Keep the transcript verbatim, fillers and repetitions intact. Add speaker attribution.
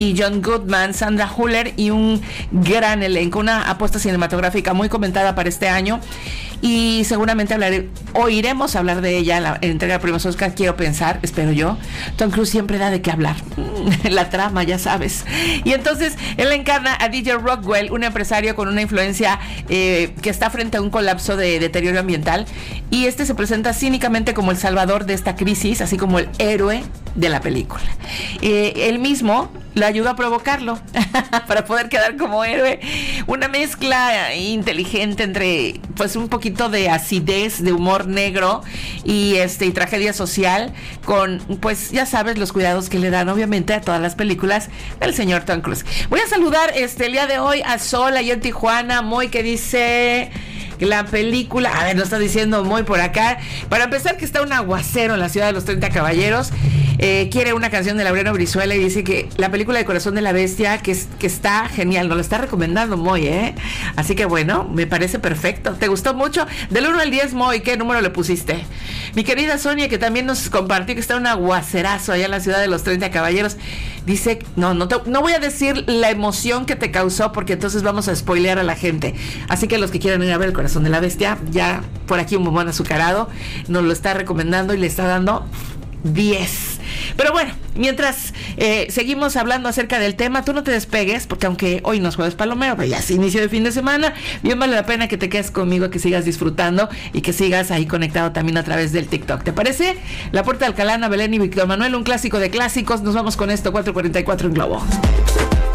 Speaker 1: y John Goodman, Sandra Huller y un gran elenco, una apuesta cinematográfica muy comentada para este año y seguramente hablaré, oiremos hablar de ella en la en entrega de premios Oscar, quiero pensar, espero yo. Tom Cruise siempre da de qué hablar, la trama, ya sabes. Y entonces él encarna a D J Rockwell, un empresario con una influencia eh, que está frente a un colapso de deterioro ambiental, y este se presenta cínicamente como el salvador de esta crisis, así como el héroe de la película. Eh, él mismo lo ayuda a provocarlo para poder quedar como héroe. Una mezcla inteligente entre pues un poquito de acidez, de humor negro y este y tragedia social, con pues ya sabes los cuidados que le dan obviamente a todas las películas del señor Tom Cruise. Voy a saludar este el día de hoy a Sol ahí en Tijuana, Moy, que dice la película, a ver, lo está diciendo muy por acá. Para empezar, que está un aguacero en la ciudad de los treinta caballeros. Eh, quiere una canción de Laureano Brizuela y dice que la película de Corazón de la Bestia, que, es, que está genial, nos lo está recomendando Moy, ¿eh? Así que bueno, me parece perfecto. ¿Te gustó mucho? Del uno al diez, Moy, ¿qué número le pusiste? Mi querida Sonia, que también nos compartió que está un aguacerazo allá en la ciudad de los treinta caballeros, dice, no, no, te, no voy a decir la emoción que te causó porque entonces vamos a spoilear a la gente. Así que los que quieran ir a ver el Corazón de la Bestia, ya por aquí un bombón azucarado nos lo está recomendando y le está dando diez. Pero bueno, mientras eh, seguimos hablando acerca del tema, tú no te despegues, porque aunque hoy no es jueves palomero, pero ya es inicio de fin de semana, bien vale la pena que te quedes conmigo, que sigas disfrutando y que sigas ahí conectado también a través del TikTok. ¿Te parece? La Puerta de Alcalá, Ana Belén y Víctor Manuel, un clásico de clásicos. Nos vamos con esto, cuatro cuarenta y cuatro en Globo.